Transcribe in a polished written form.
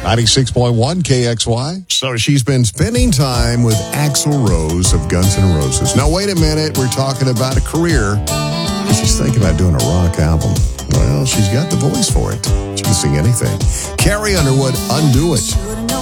96.1 KXY. So she's been spending time with Axl Rose of Guns N' Roses. Now, wait a minute. We're talking about a career. She's thinking about doing a rock album. Well, she's got the voice for it. She can sing anything. Carrie Underwood, Undo It.